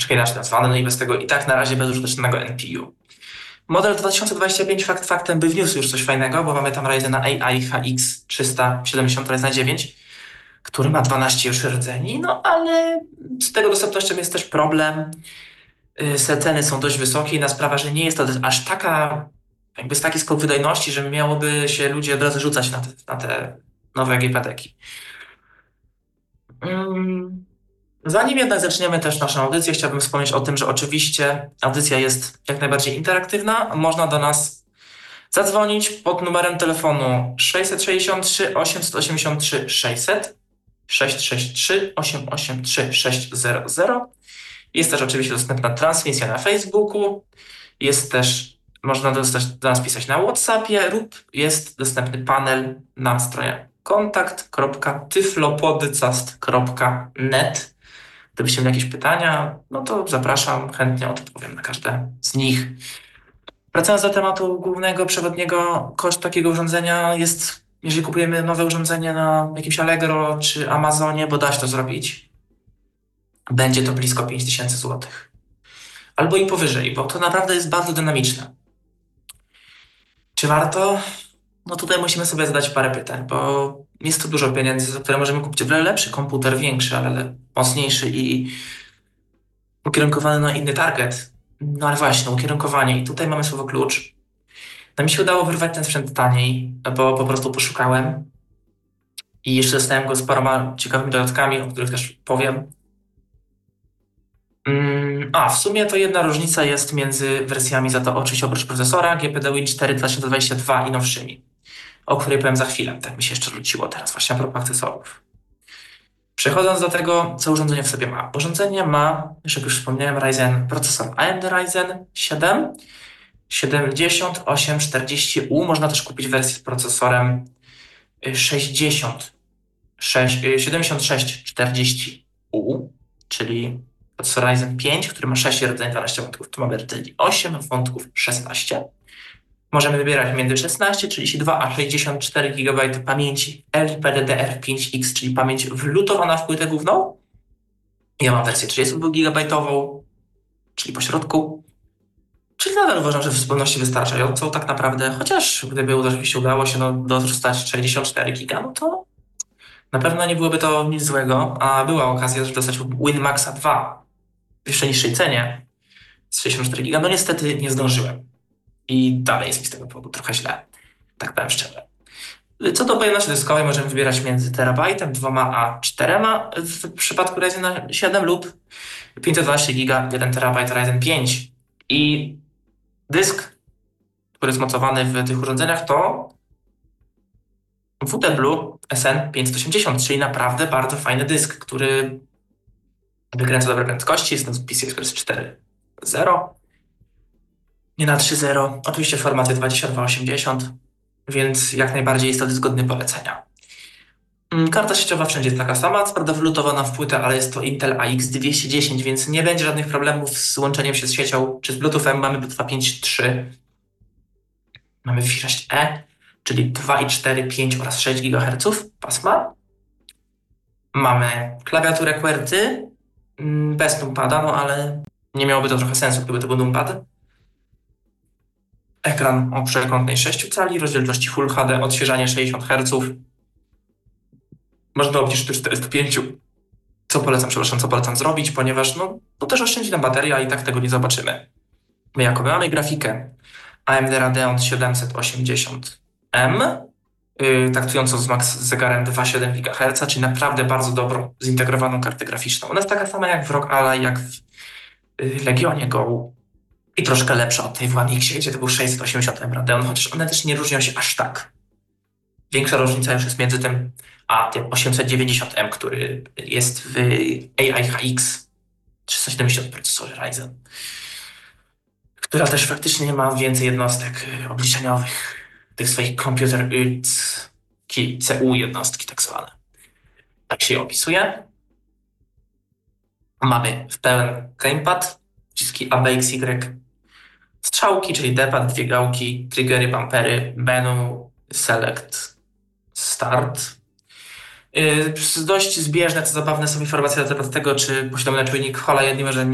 troszeczkę inaczej nazwany, no i bez tego i tak na razie bezużytecznego NPU. Model 2025 fakt faktem by wniósł już coś fajnego, bo mamy tam Ryzena AI HX 370 Ryzena 9, który ma 12 już rdzeni, no ale z tego dostępnością jest też problem. Ceny są dość wysokie i na sprawę, że nie jest to aż taka, jakby z taki skok wydajności, że miałoby się ludzie od razu rzucać na te nowe GPD-ki. Zanim jednak zaczniemy też naszą audycję, chciałbym wspomnieć o tym, że oczywiście audycja jest jak najbardziej interaktywna. Można do nas zadzwonić pod numerem telefonu 663 883 600 663 883 600. Jest też oczywiście dostępna transmisja na Facebooku. Jest też, można do nas pisać na WhatsAppie lub jest dostępny panel na stronie kontakt.tyflopodcast.net. Gdybyście mieli jakieś pytania, no to zapraszam, chętnie odpowiem na każde z nich. Wracając do tematu głównego, przewodniego, koszt takiego urządzenia jest, jeżeli kupujemy nowe urządzenie na jakimś Allegro czy Amazonie, bo da się to zrobić, będzie to blisko 5000 zł. Albo i powyżej, bo to naprawdę jest bardzo dynamiczne. Czy warto? No tutaj musimy sobie zadać parę pytań, bo jest to dużo pieniędzy, za które możemy kupić o wiele lepszy komputer, większy, ale mocniejszy i ukierunkowany na inny target. No ale właśnie, ukierunkowanie. I tutaj mamy słowo klucz. No mi się udało wyrwać ten sprzęt taniej, bo po prostu poszukałem i jeszcze dostałem go z paroma ciekawymi dodatkami, o których też powiem. W sumie to jedna różnica jest między wersjami za to oczywiście oprócz procesora GPD Win 4 2022 i nowszymi, o której powiem za chwilę. Tak mi się jeszcze rzuciło teraz właśnie a propos akcesorów. Przechodząc do tego, co urządzenie w sobie ma. Urządzenie ma, jak już wspomniałem, procesor AMD Ryzen 7 7840U. Można też kupić wersję z procesorem 7640U, czyli procesor Ryzen 5, który ma 6 rdzeni 12 wątków. Tu mamy rdzeni 8, wątków 16. Możemy wybierać między 16, 32 a 64 GB pamięci LPDDR5X, czyli pamięć wlutowana w płytę główną. Ja mam wersję 32 GB, czyli pośrodku. Czyli nadal uważam, że w zupełności wystarczającą tak naprawdę, chociaż gdyby oczywiście udało się dostać 64 GB, no to na pewno nie byłoby to nic złego, a była okazja, żeby dostać WinMaxa 2 w jeszcze niższej cenie z 64 GB. No niestety nie zdążyłem. I dalej jest mi z tego powodu trochę źle, tak powiem szczerze. Co do pojemności dyskowej możemy wybierać między terabajtem, 2 a 4 w przypadku Ryzena 7 lub 512 GB, 1 TB Ryzen 5. I dysk, który jest mocowany w tych urządzeniach to WD SN 580, czyli naprawdę bardzo fajny dysk, który wykręca dobre prędkości. Jest to PCI Express 4.0. Nie na 3.0. Oczywiście w formacie 2280, więc jak najbardziej jest to dysk godny polecenia. Karta sieciowa wszędzie jest taka sama, co prawda wlutowana w płytę, ale jest to Intel AX 210, więc nie będzie żadnych problemów z łączeniem się z siecią czy z Bluetoothem. Mamy Bluetooth 5.3. Mamy Wi-Fi 6E, czyli 2,4, 5 oraz 6 GHz pasma. Mamy klawiaturę QWERTY bez numpada, no ale nie miałoby to trochę sensu, gdyby to był numpad. Ekran o przekątnej 6 cali, rozdzielczości Full HD, odświeżanie 60 Hz. Można obniżyć do 405. Co polecam zrobić, ponieważ to też oszczędzi nam bateria i tak tego nie zobaczymy. My mamy grafikę AMD Radeon 780M, taktującą z max zegarem 2,7 GHz, czyli naprawdę bardzo dobrą, zintegrowaną kartę graficzną. Ona jest taka sama jak w ROG Ally, jak w Legionie Go i troszkę lepsza od tej w One X, gdzie to był 680M Radeon, chociaż one też nie różnią się aż tak. Większa różnica już jest między tym a tym 890M, który jest w AI HX 370 procesorze Ryzen, która też faktycznie ma więcej jednostek obliczeniowych, tych swoich computer CU jednostki tak zwane. Tak się je opisuje. Mamy w pełen gamepad, przyciski A, B, X, Y, strzałki, czyli D-pad, 2 gałki, triggery, bumpery, menu, select, start. Dość zbieżne, co zabawne są informacje na temat tego, czy posiadamy czujnik Hola jednym, że